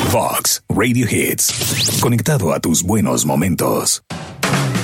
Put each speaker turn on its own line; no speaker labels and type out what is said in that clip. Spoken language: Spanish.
Vox Radio Hits. Conectado a tus buenos momentos.